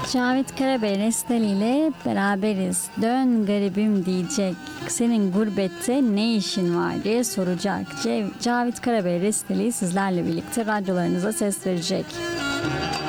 Cavit Karabey Resteli ile beraberiz. Dön garibim diyecek. Senin gurbette ne işin var diye soracak. Cavit Karabey Resteli sizlerle birlikte radyolarınıza ses verecek.